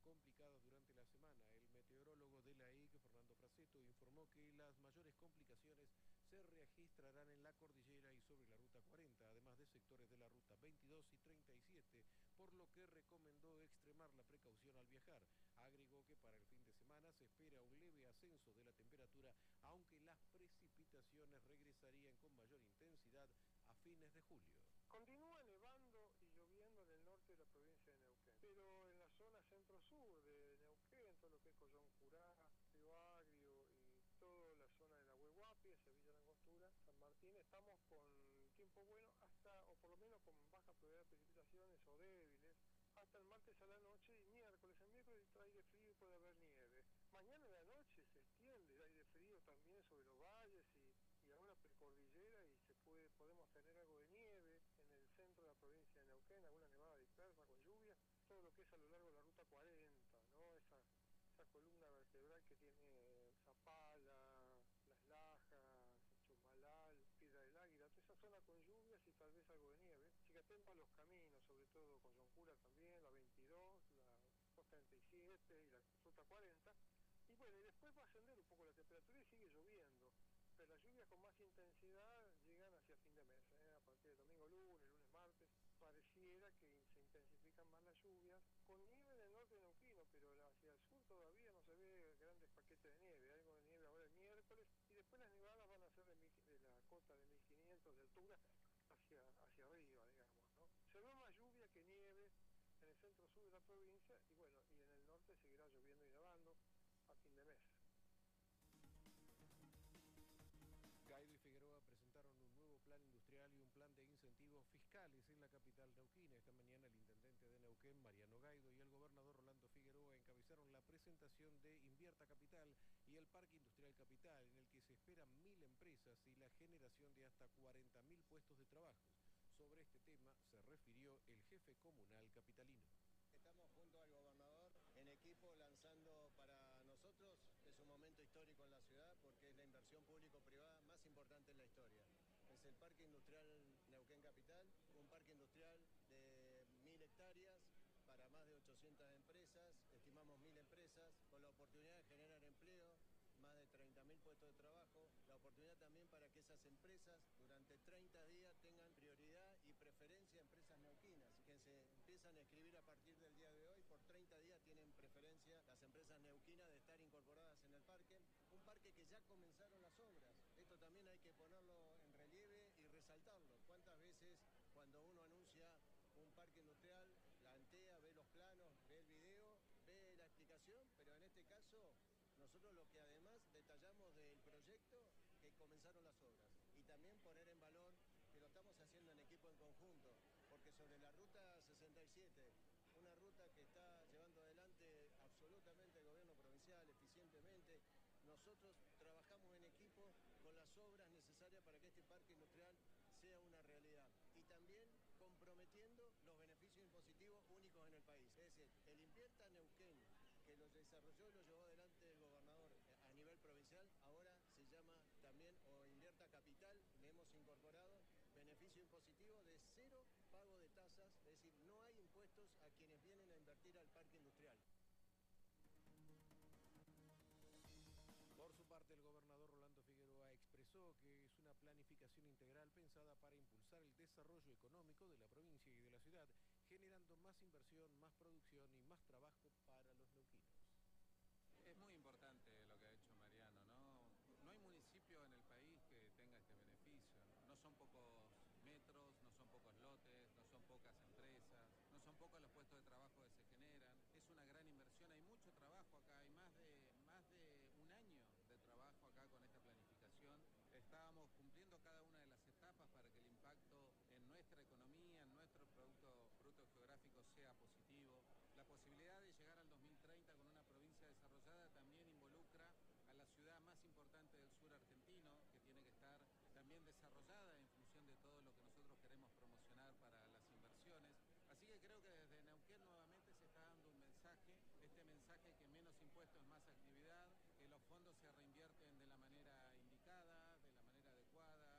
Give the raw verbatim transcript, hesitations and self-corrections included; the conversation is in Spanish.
complicadas durante la semana. El meteorólogo de la E I C, Fernando Fraseto, informó que las mayores complicaciones se registrarán en la cordillera y sobre la ruta cuarenta, además de sectores de la ruta veintidós y treinta y siete, por lo que recomendó extremar la precaución al viajar. Agregó que para el fin de semana se espera un leve ascenso de la temperatura, aunque las precipitaciones regresarían con mayor intensidad a fines de julio. Continúa nevando y lloviendo en el norte de la provincia de Neuquén, pero en la zona centro-sur de Neuquén, todo lo que es Coyoncurá, Río Agrio y toda la zona de la Huehuapi, hacia Villa Langostura, San Martín, estamos con tiempo bueno hasta, o por lo menos con baja probabilidad de precipitaciones o débiles, hasta el martes a la noche y miércoles. El miércoles trae aire frío y puede haber nieve. Mañana en la noche se extiende el aire frío también sobre los valles y, y alguna precordillera y se puede, podemos tener algo de nieve en el centro de la provincia de Neuquén, alguna nevada dispersa con lluvia, todo lo que es a lo largo de la ruta cuarenta, ¿no? Esa, esa columna vertebral que tiene Zapala, Las Lajas, Chumalal, Piedra del Águila, toda esa zona con lluvias y tal vez algo de nieve. Así que atento a los caminos, sobre todo Coyoncura también, la veintidós, la dos treinta y siete y la ruta cuarenta. Y bueno, y después va a ascender un poco la temperatura y sigue lloviendo, pero las lluvias con más intensidad llegan hacia fin de mes, ¿eh? A partir del domingo, lunes, lunes, martes, pareciera que se intensifican más las lluvias, con nieve en el norte de Neuquino, pero hacia el sur todavía no se ve grandes paquetes de nieve, algo de nieve ahora el miércoles, y después las nevadas van a ser de, mil, de la cota de mil quinientos de altura hacia, hacia arriba, digamos, ¿no? Se ve más lluvia que nieve en el centro-sur de la provincia, y bueno, y en el norte seguirá lloviendo y nevando a fin de mes. Gaído y Figueroa presentaron un nuevo plan industrial y un plan de incentivos fiscales en la capital neuquina. Esta mañana el intendente de Neuquén, Mariano Gaído, y el gobernador Rolando Figueroa encabezaron la presentación de Invierta Capital y el Parque Industrial Capital, en el que se esperan mil empresas y la generación de hasta cuarenta mil puestos de trabajo. Sobre este tema se refirió el jefe comunal capitalino. Estamos junto al gobernador en equipo lanzando, para nosotros es un momento histórico en la ciudad porque es la inversión público-privada más importante en la historia. Es el Parque Industrial Neuquén Capital, un parque industrial de mil hectáreas para más de ochocientas empresas, estimamos mil empresas, con la oportunidad de generar empleo, más de treinta mil puestos de trabajo, la oportunidad también para que esas empresas durante treinta días tengan prioridad y preferencia a empresas neuquinas, que se empiezan a escribir a partir del día de hoy, por treinta días tienen preferencia las empresas neuquinas de estar incorporadas en el parque, un parque que ya comenzaron las obras, esto también hay que ponerlo en relieve y resaltarlo. ¿Cuántas veces cuando uno anuncia un parque industrial, la ANTEA ve los planos, ve el video, ve la explicación, pero en este caso nosotros lo que además detallamos del proyecto que comenzaron las obras y también poner en valor que lo estamos haciendo en equipo en conjunto, porque sobre la ruta sesenta y siete, una ruta que está llevando adelante absolutamente el gobierno provincial eficientemente, nosotros trabajamos en equipo con las obras necesarias para que este parque industrial sea una realidad y también comprometiendo los beneficios impositivos únicos en el país. Es decir, el Invierta Neuquén, que lo desarrolló y lo llevó adelante el gobernador a nivel provincial, ahora se llama también o Invierta Capital, le hemos incorporado beneficio impositivo de cero pago de tasas, es decir, no hay impuestos a quienes vienen a invertir al parque industrial. Por su parte, el gobernador Rolando Figueroa expresó que es una planificación integral pensada para impulsar el desarrollo económico de la provincia y de la ciudad, generando más inversión, más producción y más trabajo para los neuquinos. Es muy importante lo que ha hecho Mariano, ¿no? No hay municipio en el país que tenga este beneficio, ¿no? No son pocos metros, no son pocos lotes, no son pocas empresas, no son pocos los puestos de trabajo